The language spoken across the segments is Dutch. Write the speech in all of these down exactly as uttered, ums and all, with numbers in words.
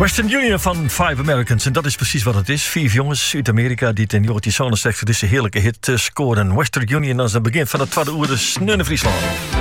Western Union van Five Americans. En dat is precies wat het is. Vier jongens uit Amerika die ten negentien zevenenzestig deze heerlijke hit uh, scoorden. Western Union als het begin van het tweede uur dus Snunne Friesland.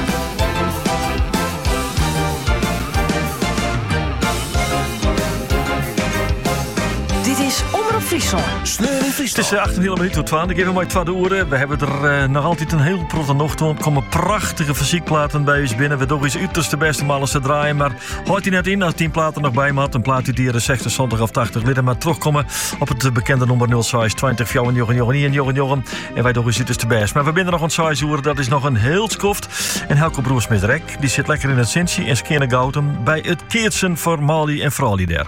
Dit is Omroep Friesland. Het is achttien minuten tot twaalf. Ik geef hem maar twee uren. We hebben er uh, nog altijd een heel protte nog toe. Er komen prachtige fysiekplaten bij ons binnen. We doen eens uiterst de beste malen te draaien. Maar houdt hij net in als tien platen nog bij me had. Een plaat die er zestig, zestig of tachtig litten. Maar terugkomen op het bekende nummer nul zes twintig vierentwintig en Jorgen Jorgen. En wij doen eens uiterst de best. Maar we binnen nog een zes uur. Dat is nog een heel skoft. En Helco Broers met Rek. Die zit lekker in het Sintje en Skene Gautum. Bij het Keertsen voor Mali en Frali daar.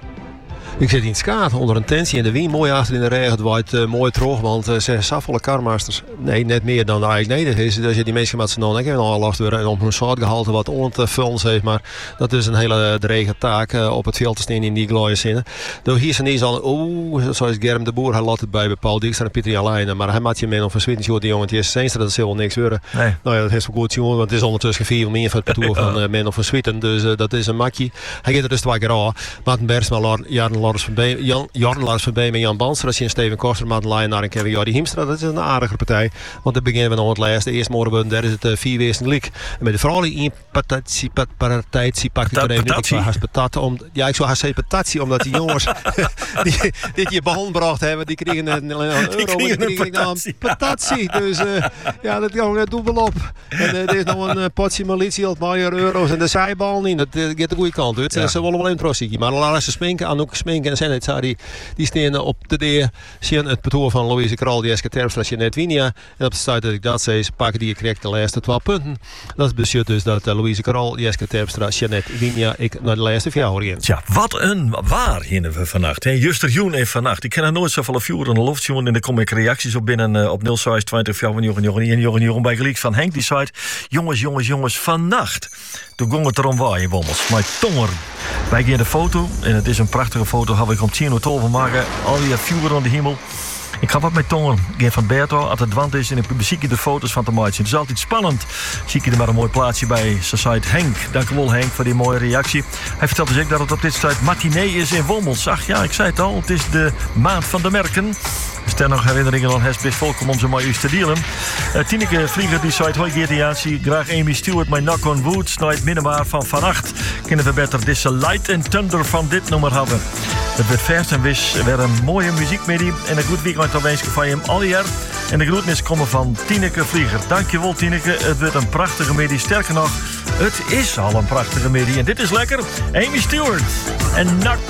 Ik zit in het skaat onder een tentje in de wien. Mooi achter in de regen. Het waait uh, mooi terug. Want uh, ze saffolle karmasters. Nee, net meer dan eigenlijk nodig is. Dus je die mensen met z'n allen. Ik heb al last weer op een soort gehalte wat ontevullens heeft. Maar dat is een hele drege taak uh, op het veld te staan in die glooie zinnen. Dus hier zijn al. Oeh, zoals Germ de Boer. Hij laat het bij Paul Dijkstra en Pieter Jan Leijnen. Maar hij maakt je mee of verswitten. Die jongen die is zijn. Dat zal wel niks worden. Nee. Nou ja, dat is wel goed jongen. Want het is ondertussen vier meer van het parcours van uh, men of verswitten. Dus uh, dat is een makkie. Hij gaat er dus twee keer aan. Maarten Bersma, Jaren Lars van Beem. Jan Jorn Lars van Beem en Jan Banstra. Als je een Steven Koster, Maarten Leijnaar en Kevin Jordi Hiemstra. Dat is een aardige partij. Want dan beginnen we nog het laatste. Eerst morgen daar is het uh, vier wezen leek. En met de vrouwen in patatie, patatie, pak ik er even niet. Ik was patat om. Ja, ik zou haar zeggen patatie, omdat die jongens die dit je begon gebracht hebben, die kregen een, een euro. Die kregen een patatie. patatie. Dus uh, ja, dat gaat net dubbel op. En uh, er is nog een uh, potje militie al maar euro's en de zijbal niet. Dat uh, gaat de goede kant uit. Ja. Dat is wel wel een trossie. Maar laten ze sminken, aan ook sminken en zijn het die die staan op de deur. Zien het patroon van Louise Kral, die Eske Terpstra, Jeanette Winia. En op de site dat ik dat zei, pakken die correct de laatste twaalf punten. Dat betekent dus dat uh, Louise Kral, Eske Terpstra, Jeanette Winia, ik naar de laatste vier jaar in. Ja, wat een waar hinnen we vannacht. Hè? Juster Joen en vannacht. Ik ken er nooit zoveel vuur in de lucht, jongen. En dan kom ik reacties op binnen uh, op nul zes twintig vierentwintig en Jorgen Jorgen bij gelijk van Henk die site. Jongens, jongens, jongens, vannacht. Toen ging het erom waaien, wommels. Maar tonger. Wij gaan de foto, en het is een prachtige foto, had ik om tien uur twaalf maken. Al die vuur aan de hemel. Ik ga wat met tongen. Ik ga van Berto, als het wand is en ik zie je de foto's van te maken. Het is altijd spannend. Zie je er maar een mooi plaatsje bij. Society Henk. Dank u wel Henk voor die mooie reactie. Hij vertelt dus ook dat het op dit site matinee is in Wommels. Ach ja, ik zei het al. Het is de maand van de merken. Stel nog herinneringen aan het best volk om onze mooie te delen. Uh, Tineke Vlieger die zei: hoi G T A C, graag Amy Stewart, mijn knock on woods. Nou het middenbaar van vannacht. Kunnen we beter deze light and thunder van dit nummer hebben. Het werd vers en wis weer een mooie muziekmedie. En een goed weekend al wens ik van je al jaar. En de groetnis komen van Tineke Vlieger. Dankjewel Tineke, het werd een prachtige medie. Sterker nog, het is al een prachtige medie. En dit is lekker. Amy Stewart en knock